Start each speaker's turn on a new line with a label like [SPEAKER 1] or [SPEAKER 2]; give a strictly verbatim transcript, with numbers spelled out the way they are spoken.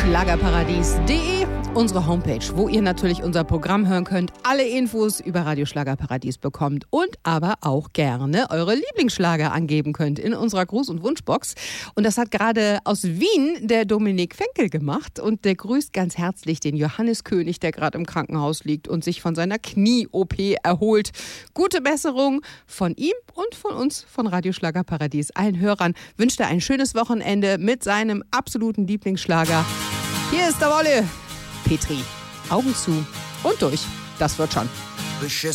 [SPEAKER 1] schlagerparadies punkt de, unsere Homepage, wo ihr natürlich unser Programm hören könnt, alle Infos über Radio Schlagerparadies bekommt und aber auch gerne eure Lieblingsschlager angeben könnt in unserer Gruß- und Wunschbox. Und das hat gerade aus Wien der Dominik Fenkel gemacht und der grüßt ganz herzlich den Johannes König, der gerade im Krankenhaus liegt und sich von seiner Knie-O P erholt. Gute Besserung von ihm und von uns von Radio Schlagerparadies. Allen Hörern wünscht er ein schönes Wochenende mit seinem absoluten Lieblingsschlager. Hier ist der Wolle. Petri. Augen zu und durch. Das wird schon.